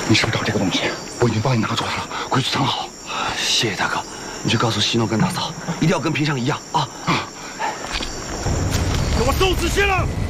你是不是找这个东西？我已经帮你拿出来了，快去藏好。 谢谢大哥，你去告诉西诺跟大嫂，一定要跟平常一样啊！ 给我收死谢了！